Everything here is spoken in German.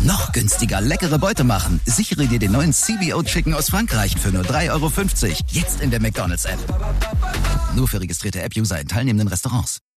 Noch günstiger leckere Beute machen. Sichere dir den neuen CBO Chicken aus Frankreich für nur 3,50 €. Jetzt in der McDonald's App. Nur für registrierte App-User in teilnehmenden Restaurants.